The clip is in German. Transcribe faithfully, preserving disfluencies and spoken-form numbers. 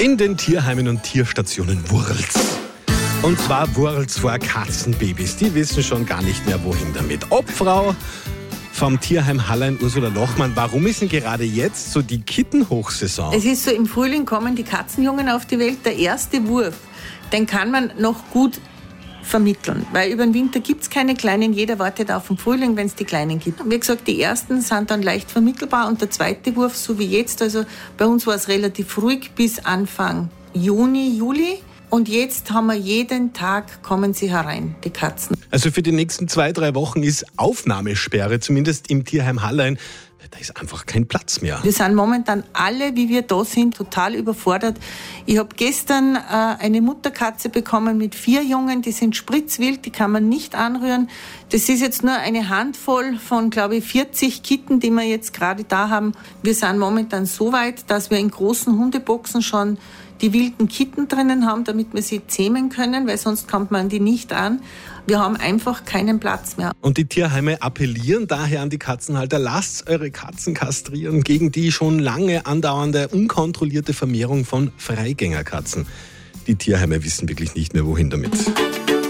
In den Tierheimen und Tierstationen wurzelt's. Und zwar wurzelt's vor Katzenbabys. Die wissen schon gar nicht mehr, wohin damit. Obfrau vom Tierheim Hallein, Ursula Lochmann, warum ist denn gerade jetzt so die Kittenhochsaison? Es ist so, im Frühling kommen die Katzenjungen auf die Welt. Der erste Wurf, den kann man noch gut vermitteln, weil über den Winter gibt es keine Kleinen, jeder wartet auf den Frühling, wenn es die Kleinen gibt. Wie gesagt, die ersten sind dann leicht vermittelbar und der zweite Wurf, so wie jetzt, also bei uns war es relativ ruhig bis Anfang Juni, Juli. Und jetzt haben wir jeden Tag, kommen sie herein, die Katzen. Also für die nächsten zwei, drei Wochen ist Aufnahmesperre, zumindest im Tierheim Hallein. Da ist einfach kein Platz mehr. Wir sind momentan alle, wie wir da sind, total überfordert. Ich habe gestern äh, eine Mutterkatze bekommen mit vier Jungen, die sind spritzwild, die kann man nicht anrühren. Das ist jetzt nur eine Handvoll von, glaube ich, vierzig Kitten, die wir jetzt gerade da haben. Wir sind momentan so weit, dass wir in großen Hundeboxen schon die wilden Kitten drinnen haben, damit wir sie zähmen können, weil sonst kommt man die nicht an. Wir haben einfach keinen Platz mehr. Und die Tierheime appellieren daher an die Katzenhalter, lasst eure Katzen kastrieren gegen die schon lange andauernde, unkontrollierte Vermehrung von Freigängerkatzen. Die Tierheime wissen wirklich nicht mehr, wohin damit.